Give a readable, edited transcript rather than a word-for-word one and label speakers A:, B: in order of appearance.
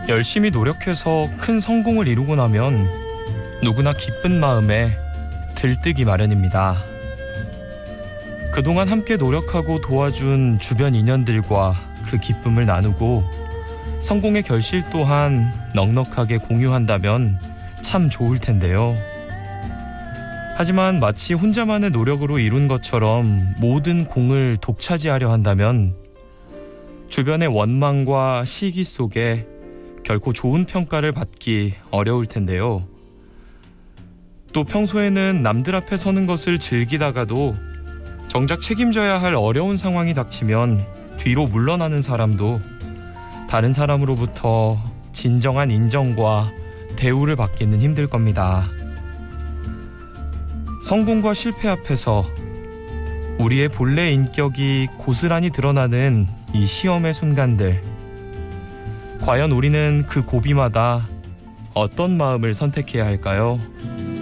A: 열심히 노력해서 큰 성공을 이루고 나면 누구나 기쁜 마음에 들뜨기 마련입니다. 그동안 함께 노력하고 도와준 주변 인연들과 그 기쁨을 나누고 성공의 결실 또한 넉넉하게 공유한다면 참 좋을 텐데요. 하지만 마치 혼자만의 노력으로 이룬 것처럼 모든 공을 독차지하려 한다면 주변의 원망과 시기 속에 결코 좋은 평가를 받기 어려울 텐데요. 또 평소에는 남들 앞에 서는 것을 즐기다가도 정작 책임져야 할 어려운 상황이 닥치면 뒤로 물러나는 사람도 다른 사람으로부터 진정한 인정과 대우를 받기는 힘들 겁니다. 성공과 실패 앞에서 우리의 본래 인격이 고스란히 드러나는 이 시험의 순간들, 과연 우리는 그 고비마다 어떤 마음을 선택해야 할까요?